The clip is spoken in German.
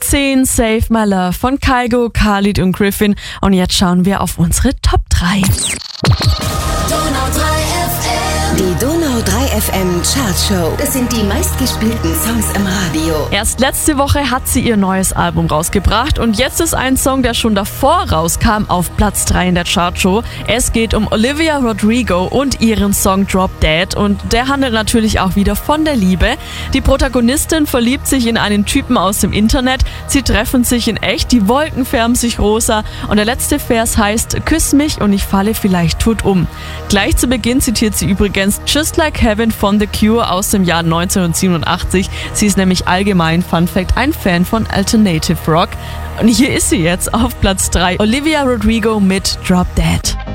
10 Save My Love von Kygo, Khalid und Griffin. Und jetzt schauen wir auf unsere Top 3. Die Donau 3 FM Chartshow. Das sind die meistgespielten Songs im Radio. Erst letzte Woche hat sie ihr neues Album rausgebracht und jetzt ist ein Song, der schon davor rauskam, auf Platz 3 in der Chartshow. Es geht um Olivia Rodrigo und ihren Song Drop Dead und der handelt natürlich auch wieder von der Liebe. Die Protagonistin verliebt sich in einen Typen aus dem Internet, sie treffen sich in echt, die Wolken färben sich rosa und der letzte Vers heißt: Küss mich und ich falle vielleicht tot um. Gleich zu Beginn zitiert sie übrigens Just Like Heaven von The Cure aus dem Jahr 1987. Sie ist nämlich allgemein, Fun Fact, ein Fan von Alternative Rock. Und hier ist sie jetzt auf Platz 3, Olivia Rodrigo mit Drop Dead.